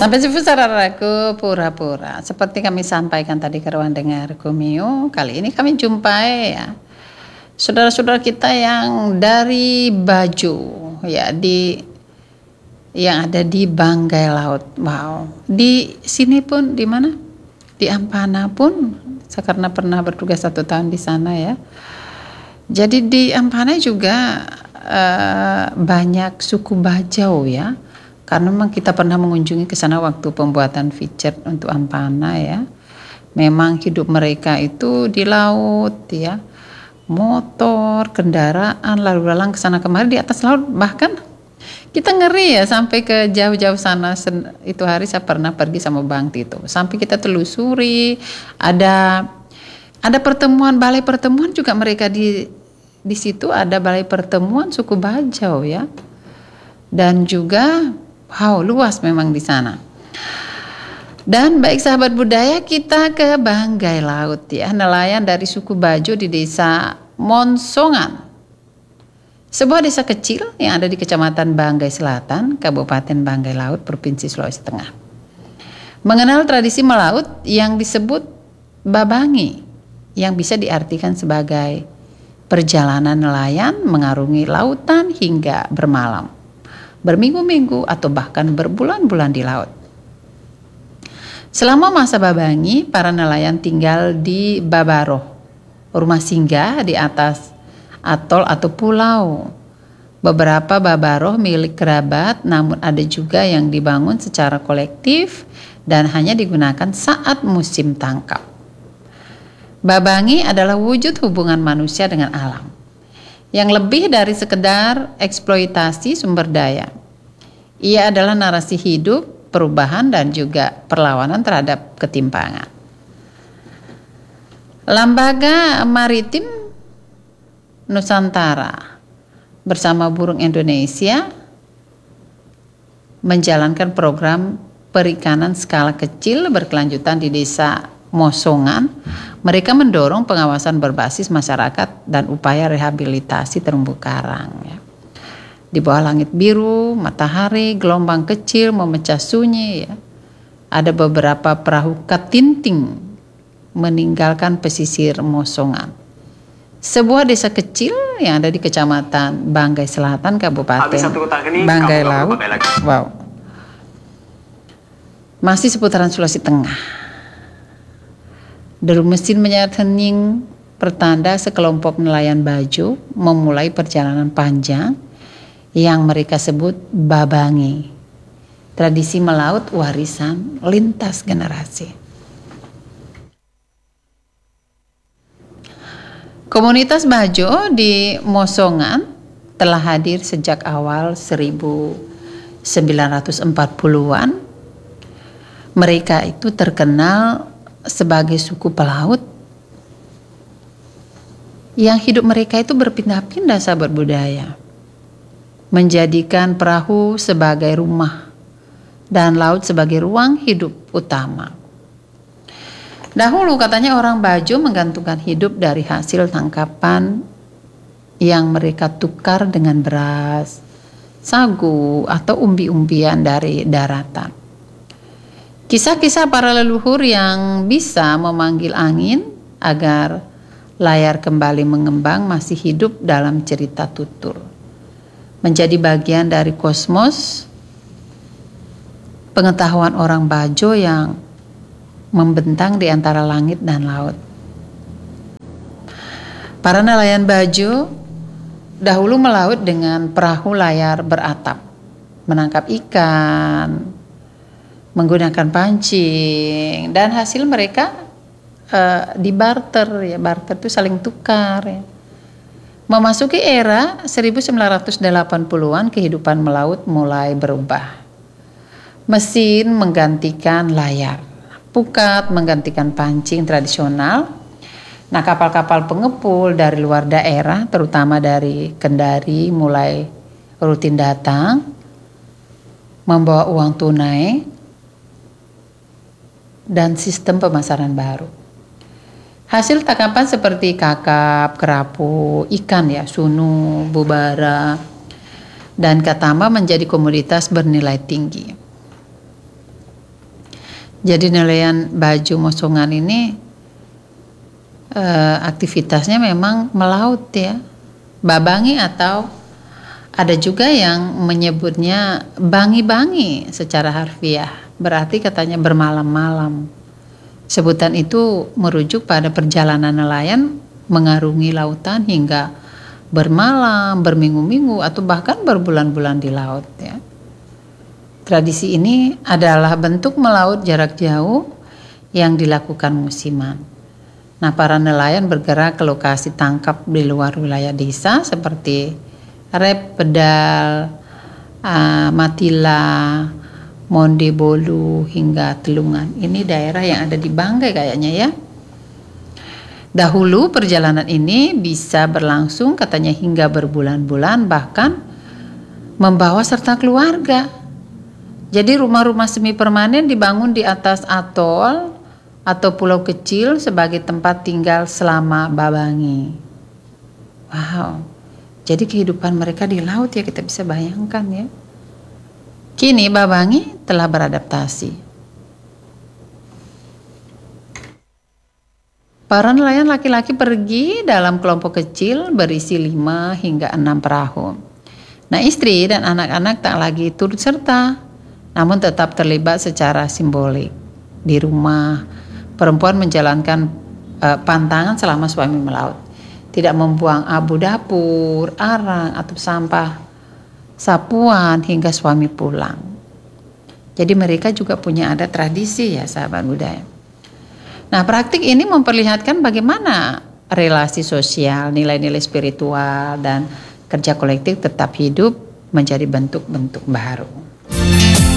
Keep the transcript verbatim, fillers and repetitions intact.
Sampai jumpa saudaraku pura-pura. Seperti kami sampaikan tadi ke ruang dengar Kumio, kali ini kami jumpai ya saudara-saudara kita yang dari Bajo ya di yang ada di Banggai Laut. Wow. Di sini pun di mana? Di Ampana pun saya karena pernah bertugas satu tahun di sana ya. Jadi di Ampana juga uh, banyak suku Bajau ya. Karena memang kita pernah mengunjungi ke sana waktu pembuatan feature untuk Ampana ya. Memang hidup mereka itu di laut ya. Motor, kendaraan lalu lalang ke sana kemari di atas laut, bahkan kita ngeri ya sampai ke jauh-jauh sana. Itu hari saya pernah pergi sama Bang Tito. Sampai kita telusuri ada ada pertemuan, balai pertemuan juga mereka di di situ ada balai pertemuan suku Bajau ya. Dan juga wow, luas memang di sana. Dan baik sahabat budaya, kita ke Banggai Laut ya, nelayan dari suku Bajo di desa Monsongan. Sebuah desa kecil yang ada di Kecamatan Banggai Selatan, Kabupaten Banggai Laut, Provinsi Sulawesi Tengah. Mengenal tradisi melaut yang disebut babangi, yang bisa diartikan sebagai perjalanan nelayan mengarungi lautan hingga bermalam, berminggu-minggu atau bahkan berbulan-bulan di laut. Selama masa babangi, para nelayan tinggal di babaroh, rumah singgah di atas atol atau pulau. Beberapa babaroh milik kerabat, namun ada juga yang dibangun secara kolektif dan hanya digunakan saat musim tangkap. Babangi adalah wujud hubungan manusia dengan alam, yang lebih dari sekedar eksploitasi sumber daya. Ia adalah narasi hidup, perubahan dan juga perlawanan terhadap ketimpangan. Lembaga Maritim Nusantara bersama Burung Indonesia menjalankan program perikanan skala kecil berkelanjutan di desa Mosongan. Mereka mendorong pengawasan berbasis masyarakat dan upaya rehabilitasi terumbu karang ya. Di bawah langit biru, matahari, gelombang kecil memecah sunyi ya. Ada beberapa perahu katinting meninggalkan pesisir Mosongan. Sebuah desa kecil yang ada di Kecamatan Banggai Selatan, Kabupaten Banggai Laut. Wow. Masih seputaran Sulawesi Tengah. Deru mesin menyayat hening pertanda sekelompok nelayan Bajo memulai perjalanan panjang yang mereka sebut babangi, tradisi melaut warisan lintas generasi. Komunitas Bajo di Mosongan telah hadir sejak awal seribu sembilan ratus empat puluhan. Mereka itu terkenal sebagai suku pelaut yang hidup mereka itu berpindah-pindah sahabat budaya, menjadikan perahu sebagai rumah dan laut sebagai ruang hidup utama. Dahulu katanya orang Bajo menggantungkan hidup dari hasil tangkapan yang mereka tukar dengan beras, sagu, atau umbi-umbian dari daratan. Kisah-kisah para leluhur yang bisa memanggil angin agar layar kembali mengembang masih hidup dalam cerita tutur. Menjadi bagian dari kosmos pengetahuan orang Bajo yang membentang di antara langit dan laut. Para nelayan Bajo dahulu melaut dengan perahu layar beratap, menangkap ikan, menggunakan pancing, dan hasil mereka uh, dibarter ya, barter itu saling tukar ya. Memasuki era seribu sembilan ratus delapan puluhan, kehidupan melaut mulai berubah. Mesin menggantikan layar, pukat menggantikan pancing tradisional. Nah, kapal-kapal pengepul dari luar daerah, terutama dari Kendari, mulai rutin datang membawa uang tunai dan sistem pemasaran baru. Hasil tangkapan seperti kakap, kerapu, ikan ya, sunu, bubara, dan katama menjadi komoditas bernilai tinggi. Jadi nelayan Bajo Mosongan ini eh, aktivitasnya memang melaut ya, babangi, atau ada juga yang menyebutnya bangi-bangi secara harfiah, berarti katanya bermalam-malam. Sebutan itu merujuk pada perjalanan nelayan mengarungi lautan hingga bermalam, berminggu-minggu, atau bahkan berbulan-bulan di laut ya. Tradisi ini adalah bentuk melaut jarak jauh yang dilakukan musiman. Nah, para nelayan bergerak ke lokasi tangkap di luar wilayah desa seperti Rep, Pedal, uh, Matila, Monde Bolu, hingga Telungan. Ini daerah yang ada di Banggai kayaknya ya. Dahulu perjalanan ini bisa berlangsung katanya hingga berbulan-bulan, bahkan membawa serta keluarga. Jadi rumah-rumah semi permanen dibangun di atas atol atau pulau kecil sebagai tempat tinggal selama babangi. Wow, jadi kehidupan mereka di laut ya, kita bisa bayangkan ya. Kini babangi telah beradaptasi. Para nelayan laki-laki pergi dalam kelompok kecil berisi lima hingga enam perahu. Nah, istri dan anak-anak tak lagi turut serta, namun tetap terlibat secara simbolik. Di rumah, perempuan menjalankan uh, pantangan selama suami melaut. Tidak membuang abu dapur, arang, atau sampah sapuan hingga suami pulang. Jadi mereka juga punya adat tradisi ya sahabat budaya. Nah, praktik ini memperlihatkan bagaimana relasi sosial, nilai-nilai spiritual, dan kerja kolektif tetap hidup menjadi bentuk-bentuk baru.